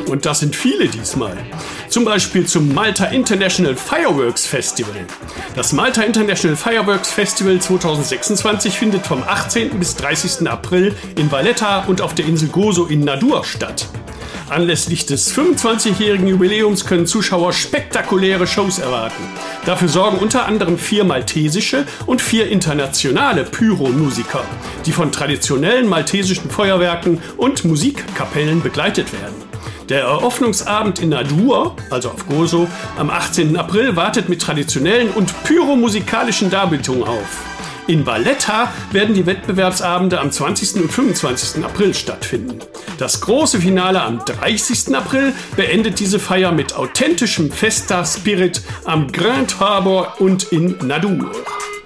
Und das sind viele diesmal. Zum Beispiel zum Malta International Fireworks Festival. Das Malta International Fireworks Festival 2026 findet vom 18. bis 30. April in Valletta und auf der Insel Gozo in Nador statt. Anlässlich des 25-jährigen Jubiläums können Zuschauer spektakuläre Shows erwarten. Dafür sorgen unter anderem 4 maltesische und 4 internationale Pyromusiker, die von traditionellen maltesischen Feuerwerken und Musikkapellen begleitet werden. Der Eröffnungsabend in Nador, also auf Gozo, am 18. April wartet mit traditionellen und pyromusikalischen Darbietungen auf. In Valletta werden die Wettbewerbsabende am 20. und 25. April stattfinden. Das große Finale am 30. April beendet diese Feier mit authentischem Festa Spirit am Grand Harbour und in Nador.